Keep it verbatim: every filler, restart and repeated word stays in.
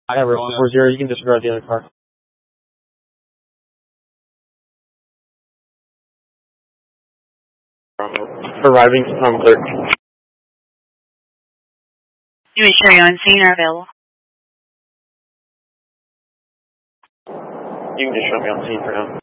I have a four zero. You can disregard the other car. Arriving from clerk. You ensure you're on scene or available. You can just show me on scene for now.